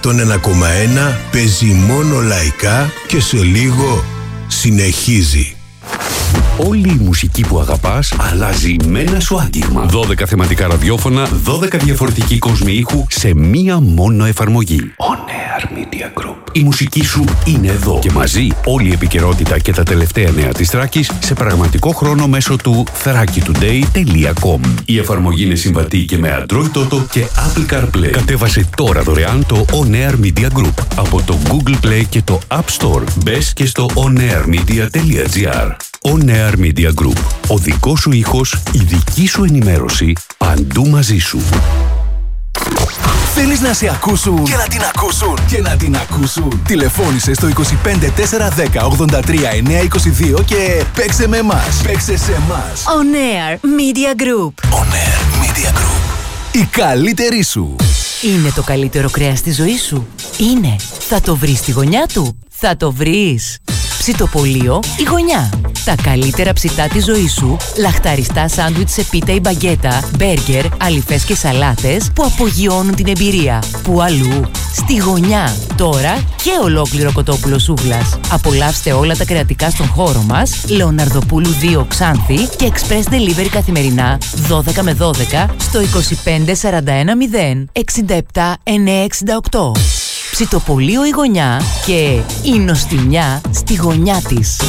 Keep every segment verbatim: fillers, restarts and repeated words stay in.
εκατόν ένα κόμμα ένα παίζει μόνο λαϊκά και σε λίγο συνεχίζει. Όλη η μουσική που αγαπάς αλλάζει με ένα σου άγγιγμα. δώδεκα θεματικά ραδιόφωνα, δώδεκα διαφορετικοί κόσμοι ήχου σε μία μόνο εφαρμογή. On Air Media Group. Η μουσική σου είναι εδώ και μαζί όλη η επικαιρότητα και τα τελευταία νέα της Θράκης σε πραγματικό χρόνο μέσω του θράκη τουντέι τελεία κομ. Η εφαρμογή είναι συμβατή και με Android Auto και Apple CarPlay. Κατέβασε τώρα δωρεάν το On Air Media Group από το Google Play και το App Store. Μπες και στο onairmedia τελεία gr. On Air Media Group. Ο δικός σου ήχος, η δική σου ενημέρωση, παντού μαζί σου. Θέλεις να σε ακούσουν και να την ακούσουν και να την ακούσουν. Τηλεφώνησε στο είκοσι πέντε τέσσερα δέκα ογδόντα τρία εννιακόσια είκοσι δύο και παίξε με εμάς. Παίξε σε εμάς. On Air Media Group. On Air Media Group. Η καλύτερη σου. Είναι το καλύτερο κρέας στη ζωή σου. Είναι. Θα το βρεις στη γωνιά του. Θα το βρεις. Ψητοπολείο η γωνιά. Τα καλύτερα ψητά της ζωής σου, λαχταριστά σάντουιτς σε πίτα ή μπαγκέτα, μπέργκερ, αλιφές και σαλάτες που απογειώνουν την εμπειρία. Που αλλού, στη γωνιά. Τώρα και ολόκληρο κοτόπουλο σούβλας. Απολαύστε όλα τα κρεατικά στον χώρο μας, Λεωναρδοπούλου δύο Ξάνθη και Express Delivery καθημερινά δώδεκα με δώδεκα στο είκοσι πέντε σαράντα ένα μηδέν εξήντα επτά εννιακόσια εξήντα οκτώ. Ψητοπολείο η γωνιά και η νοστιμιά στη γωνιά της.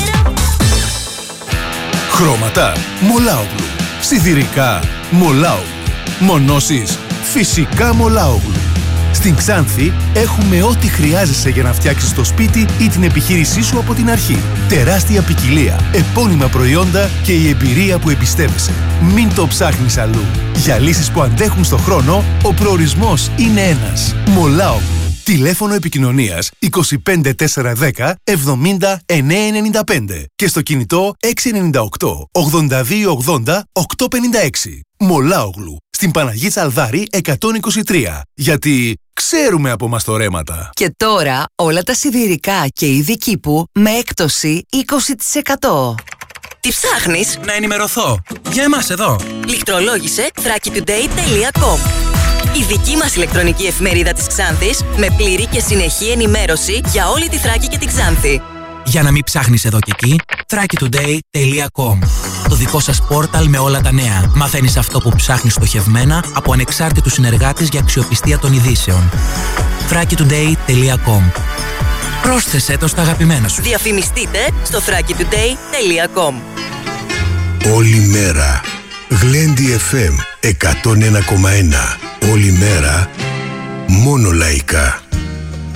Χρώματα Μολάογλου. Σιδηρικά Μολάογλου. Μονώσεις φυσικά Μολάογλου. Στην Ξάνθη έχουμε ό,τι χρειάζεσαι για να φτιάξεις το σπίτι ή την επιχείρησή σου από την αρχή. Τεράστια ποικιλία, επώνυμα προϊόντα και η εμπειρία που εμπιστεύεσαι. Μην το ψάχνεις αλλού. Για λύσεις που αντέχουν στο χρόνο, ο προορισμός είναι ένας. Μολάογλου. Τηλέφωνο επικοινωνίας είκοσι πέντε τέσσερα δέκα εβδομήντα εννιακόσια ενενήντα πέντε και στο κινητό έξι εννιά οκτώ ογδόντα δύο ογδόντα οκτακόσια πενήντα έξι. Μολάογλου, στην Παναγή Τσαλδάρη εκατόν είκοσι τρία. Γιατί ξέρουμε από μαστορέματα. Και τώρα όλα τα σιδηρικά και είδη κήπου με έκπτωση είκοσι τοις εκατό. Τι ψάχνεις? Να ενημερωθώ. Για εμάς εδώ. Λιχτρολόγησε θράκη τουντέι τελεία κομ. Η δική μας ηλεκτρονική εφημερίδα της Ξάνθης με πλήρη και συνεχή ενημέρωση για όλη τη Θράκη και την Ξάνθη. Για να μην ψάχνεις εδώ και εκεί, θράκη τουντέι τελεία κομ. Το δικό σας πόρταλ με όλα τα νέα. Μαθαίνεις αυτό που ψάχνεις στοχευμένα από ανεξάρτητους συνεργάτες για αξιοπιστία των ειδήσεων. θράκη τουντέι τελεία κομ. Πρόσθεσέ το στα αγαπημένα σου. Διαφημιστείτε στο θράκη τουντέι τελεία κομ. Όλη μέρα Γλέντι εφ εμ εκατόν ένα κόμμα ένα. Όλη μέρα μόνο λαϊκά.